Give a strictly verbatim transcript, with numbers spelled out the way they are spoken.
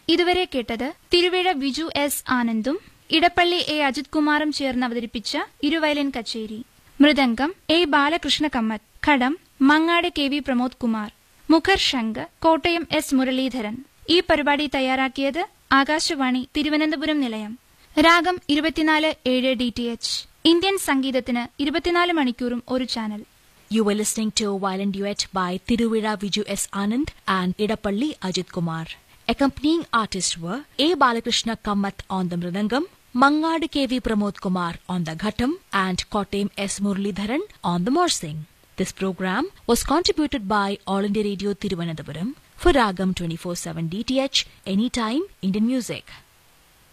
ഇതുവരെ കേട്ടത് Thiruvizha Viju S ആനന്ദും Edappally A Ajith കുമാറും ചേർന്ന് അവതരിപ്പിച്ച ഇരുവയലിൻ കച്ചേരി. Mridangam A Balakrishna Kamath. Ghatam Mangad K V Pramod Kumar. മുഖർ ശംഖ് കോട്ടയം എസ് മുരളീധരൻ. ഈ പരിപാടി തയ്യാറാക്കിയത് ആകാശവാണി തിരുവനന്തപുരം നിലയം. രാഗം ഇരുപത്തിനാല് ഏഴ് ഡി ടി എച്ച്. ഇന്ത്യൻ സംഗീതത്തിന് ഇരുപത്തിനാല് മണിക്കൂറും ഒരു channel. You were listening to a violin duet by Tiruvira Viju S. Anand and Idapalli Ajit Kumar. Accompanying artists were A. Balakrishna Kamath on the Mridangam, Mangad K V Pramod Kumar on the Ghatam, and Kottayam S. Muralidharan on the Morsing. This program was contributed by All India Radio Thiruvananthapuram for Ragam twenty-four seven D T H, Anytime Indian Music.